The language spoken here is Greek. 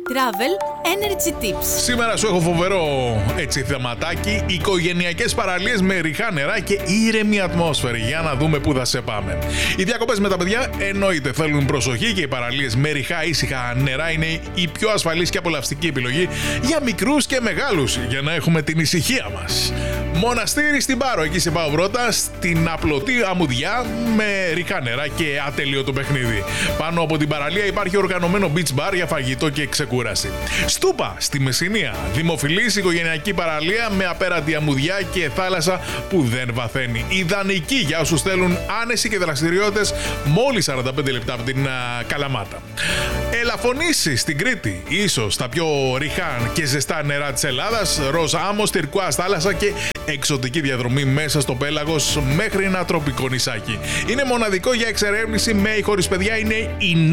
Travel Energy Tips. Σήμερα σου έχω φοβερό θεματάκι. Οικογενειακές παραλίες με ρηχά νερά και ήρεμη ατμόσφαιρα. Για να δούμε πού θα σε πάμε. Οι διακοπές με τα παιδιά εννοείται θέλουν προσοχή και οι παραλίες με ρηχά ήσυχα νερά είναι η πιο ασφαλής και απολαυστική επιλογή για μικρούς και μεγάλους, για να έχουμε την ησυχία μας. Μοναστήρι στην Πάρο, εκεί σε πάω πρώτα, στην απλωτή αμμουδιά με ρηχά νερά και ατέλειωτο παιχνίδι. Πάνω από την παραλία υπάρχει οργανωμένο beach bar για φαγητό και ξεκούραση. Στούπα στη Μεσσηνία, δημοφιλής οικογενειακή παραλία με απέραντη αμμουδιά και θάλασσα που δεν βαθαίνει. Ιδανική για όσους θέλουν άνεση και δραστηριότητες μόλις 45 λεπτά από την Καλαμάτα. Ελαφωνήσει στην Κρήτη, ίσως τα πιο ρηχά και ζεστά νερά της Ελλάδας, ροζ άμμος, τυρκουάζ θάλασσα και εξωτική διαδρομή μέσα στο πέλαγος μέχρι ένα τροπικό νησάκι. Είναι μοναδικό για εξερεύνηση με ή χωρίς παιδιά, είναι η